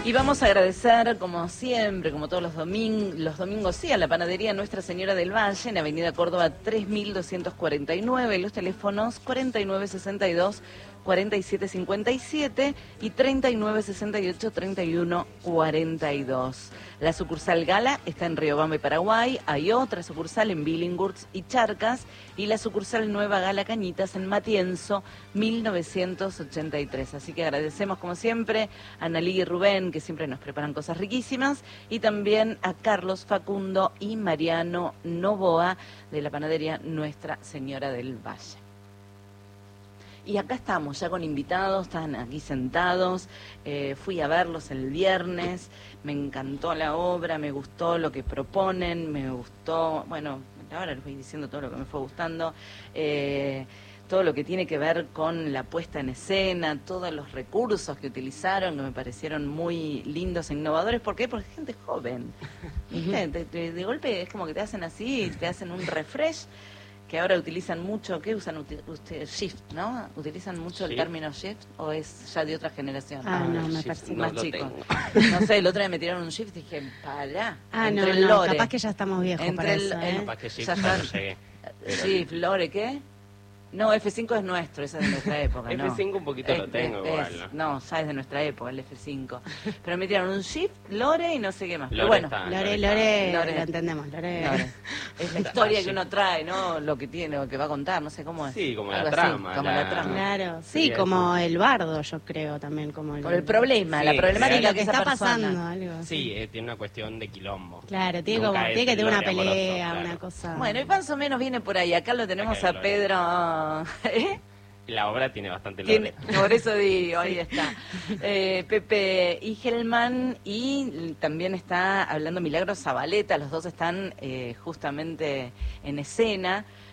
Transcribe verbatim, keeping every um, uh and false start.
Y vamos a agradecer, como siempre, como todos los domingos, los domingos sí, a la panadería Nuestra Señora del Valle, en Avenida Córdoba tres mil doscientos cuarenta y nueve, los teléfonos cuarenta y nueve sesenta y dos, cuarenta y siete cincuenta y siete y treinta y nueve sesenta y ocho, treinta y uno cuarenta y dos. La sucursal Gala está en Riobamba y Paraguay, hay otra sucursal en Billinghurst y Charcas, y la sucursal Nueva Gala Cañitas en Matienzo, mil novecientos ochenta y tres. Así que agradecemos, como siempre, a Analí y Rubén, que siempre nos preparan cosas riquísimas, y también a Carlos, Facundo y Mariano Novoa, de la panadería Nuestra Señora del Valle. Y acá estamos, ya con invitados, están aquí sentados, eh, fui a verlos el viernes, me encantó la obra, me gustó lo que proponen, me gustó, bueno, ahora les voy diciendo todo lo que me fue gustando, eh, todo lo que tiene que ver con la puesta en escena, todos los recursos que utilizaron, que me parecieron muy lindos e innovadores. ¿Por qué? Porque es gente joven, ¿viste? De, de, de golpe es como que te hacen así, te hacen un refresh, que ahora utilizan mucho. ¿Qué usan ustedes? Shift, ¿no? ¿Utilizan mucho el Sí. término shift o es ya de otra generación? Ah, no, me shift parece no más lo chico. tengo. No sé, el otro día me tiraron un shift y dije, pará. Ah, no, entre el no, lore, capaz que ya estamos viejos entre para el- eso, el- ¿eh? Capaz que sí, Ya ya no está. llegué. Pero Shift, lore, ¿qué? No, F cinco es nuestro, esa es de nuestra época, ¿no? F cinco un poquito lo Es- tengo es- igual, ¿no? No, ya es de nuestra época, el F cinco. Pero me tiraron un shift, lore y no sé qué más. Pero Lore bueno, está, Lore, está. Lore, Lore. lo entendemos, Lore. lore. Es la historia que uno trae, ¿no? Lo que tiene, lo que va a contar, no sé cómo es. Sí, como la Algo así, trama, como la- la trama. Claro, sí, Sería como eso. el bardo, yo creo también, como el... Por el problema, Sí, la sí, problemática lo que que esa está persona. pasando, algo. Sí, eh, tiene una cuestión de quilombo. Claro, tiene, Nunca como, es tiene que el tener una lore amoroso, pelea, claro. una cosa... Bueno, y más o menos viene por ahí. Acá lo tenemos Acá a hay Pedro. ¿Eh? La obra tiene bastante Tiene- lore. por eso digo, ahí está. Eh, Pepe Igelman, y también está hablando Milagros Zabaleta, los dos están eh, justamente en escena.